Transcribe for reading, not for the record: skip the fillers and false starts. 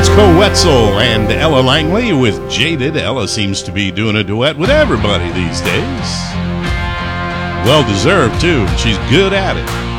That's Cole Wetzel and Ella Langley with Jaded. Ella seems to be doing a duet with everybody these days. Well deserved, too. She's good at it.